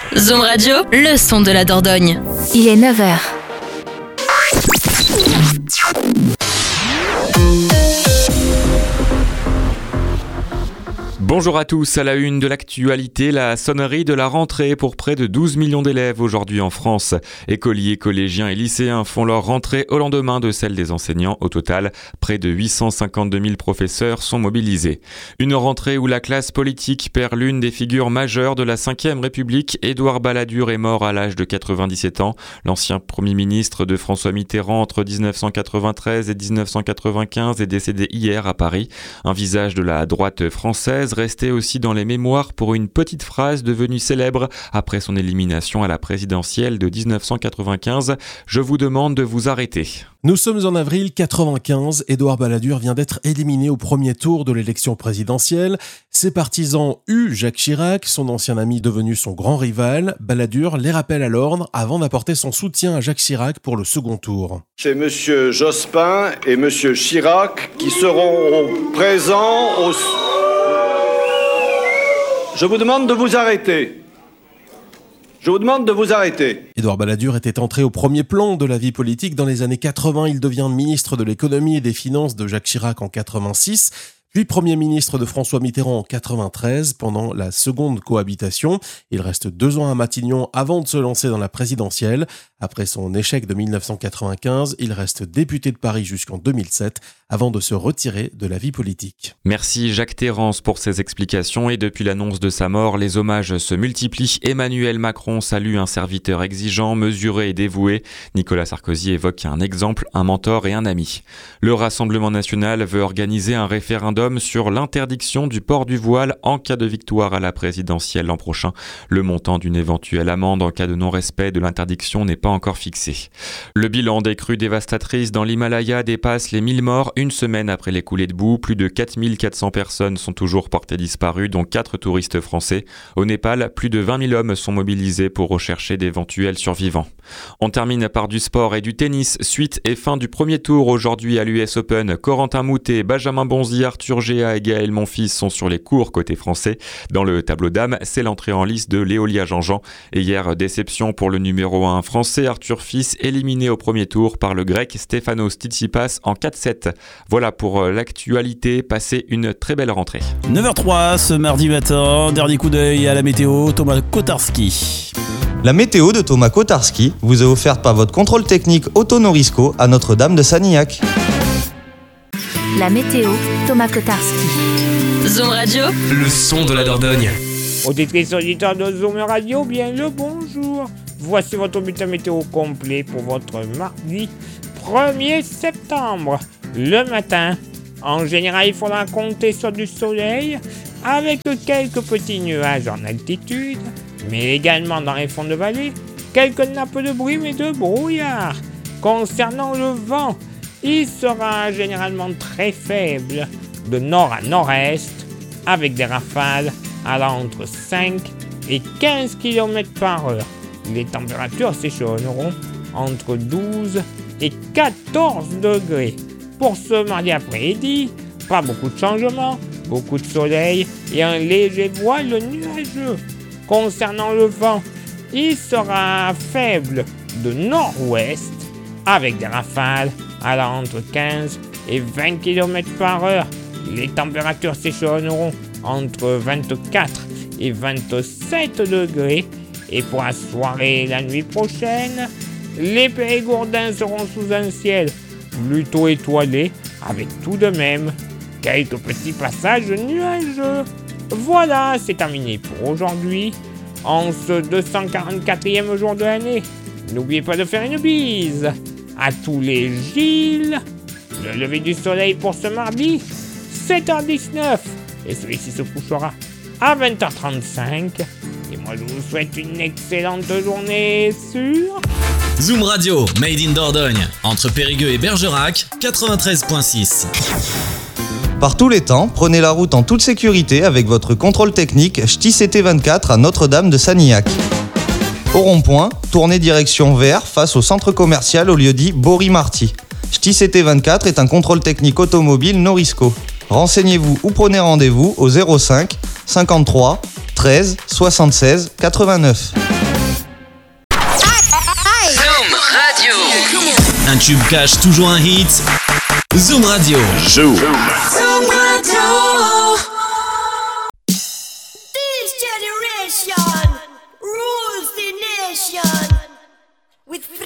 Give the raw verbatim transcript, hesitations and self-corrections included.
Zoom Radio, le son de la Dordogne. Il est neuf heures. Bonjour à tous, à la une de l'actualité, la sonnerie de la rentrée pour près de douze millions d'élèves aujourd'hui en France. Écoliers, collégiens et lycéens font leur rentrée au lendemain de celle des enseignants. Au total, près de huit cent cinquante-deux mille professeurs sont mobilisés. Une rentrée où la classe politique perd l'une des figures majeures de la cinquième République. Édouard Balladur est mort à l'âge de quatre-vingt-dix-sept ans. L'ancien Premier ministre de François Mitterrand entre dix-neuf cent quatre-vingt-treize et dix-neuf cent quatre-vingt-quinze est décédé hier à Paris. Un visage de la droite française resté aussi dans les mémoires pour une petite phrase devenue célèbre après son élimination à la présidentielle de dix-neuf cent quatre-vingt-quinze. Je vous demande de vous arrêter. Nous sommes en avril quatre-vingt-quinze. Édouard Balladur vient d'être éliminé au premier tour de l'élection présidentielle. Ses partisans eut Jacques Chirac, son ancien ami devenu son grand rival. Balladur les rappelle à l'ordre avant d'apporter son soutien à Jacques Chirac pour le second tour. C'est monsieur Jospin et monsieur Chirac qui seront présents au... Je vous demande de vous arrêter. Je vous demande de vous arrêter. Édouard Balladur était entré au premier plan de la vie politique dans les années quatre-vingts. Il devient ministre de l'économie et des finances de Jacques Chirac en quatre-vingt-six, puis Premier ministre de François Mitterrand en quatre-vingt-treize pendant la seconde cohabitation. Il reste deux ans à Matignon avant de se lancer dans la présidentielle. Après son échec de dix-neuf cent quatre-vingt-quinze, il reste député de Paris jusqu'en deux mille sept avant de se retirer de la vie politique. Merci Jacques Terrance pour ces explications. Et depuis l'annonce de sa mort, les hommages se multiplient. Emmanuel Macron salue un serviteur exigeant, mesuré et dévoué. Nicolas Sarkozy évoque un exemple, un mentor et un ami. Le Rassemblement national veut organiser un référendum sur l'interdiction du port du voile en cas de victoire à la présidentielle l'an prochain. Le montant d'une éventuelle amende en cas de non-respect de l'interdiction n'est pas encore fixé. Le bilan des crues dévastatrices dans l'Himalaya dépasse les mille morts une semaine après les coulées de boue. Plus de quatre mille quatre cents personnes sont toujours portées disparues, dont quatre touristes français. Au Népal, plus de vingt mille hommes sont mobilisés pour rechercher d'éventuels survivants. On termine par du sport et du tennis. Suite et fin du premier tour aujourd'hui à l'U S Open. Corentin Moutet, Benjamin Bonzi, Arthur Géa et Gaël Monfils sont sur les cours côté français. Dans le tableau dames, c'est l'entrée en lice de Léolia Jean-Jean. Et hier, déception pour le numéro un français Arthur Fils, éliminé au premier tour par le grec Stefanos Tsitsipas en quatre sept. Voilà pour l'actualité, passez une très belle rentrée. neuf heures trois ce mardi matin, dernier coup d'œil à la météo, Thomas Kotarski. La météo de Thomas Kotarski vous est offerte par votre contrôle technique Auto Norisco à Notre-Dame de Sanilhac. La météo, Thomas Kotarski. Zoom Radio, le son de la Dordogne. Auditrices auditeurs de Zoom Radio, bien le bonjour. Voici votre bulletin météo complet pour votre mardi premier septembre. Le matin, en général, il faudra compter sur du soleil avec quelques petits nuages en altitude, mais également dans les fonds de vallée, quelques nappes de brume et de brouillard. Concernant le vent, il sera généralement très faible, de nord à nord-est, avec des rafales allant entre cinq et quinze kilomètres par heure. Les températures s'échelonneront entre douze et quatorze degrés. Pour ce mardi après-midi, pas beaucoup de changements, beaucoup de soleil et un léger voile nuageux. Concernant le vent, il sera faible de nord-ouest avec des rafales allant entre quinze et vingt kilomètres par heure. Les températures s'échelonneront entre vingt-quatre et vingt-sept degrés. Et pour la soirée et la nuit prochaine, les Périgourdins seront sous un ciel plutôt étoilé, avec tout de même quelques petits passages nuageux. Voilà, c'est terminé pour aujourd'hui, en ce deux cent quarante-quatrième jour de l'année. N'oubliez pas de faire une bise à tous les Gilles. Le lever du soleil pour ce mardi, sept heures dix-neuf, et celui-ci se couchera à vingt heures trente-cinq. Et moi, je vous souhaite une excellente journée sur... Zoom Radio, Made in Dordogne, entre Périgueux et Bergerac, quatre-vingt-treize virgule six. Par tous les temps, prenez la route en toute sécurité avec votre contrôle technique Ch'ti C T vingt-quatre à Notre-Dame de Sanilhac. Au rond-point, tournez direction vers face au centre commercial au lieu-dit Bory-Marty. Ch'ti C T vingt-quatre est un contrôle technique automobile Norisco. Renseignez-vous ou prenez rendez-vous au zéro cinq cinquante-trois treize soixante-seize quatre-vingt-neuf. Un tube cache toujours un hit. Zoom Radio. Zoom. Zoom Radio. This generation rules the nation with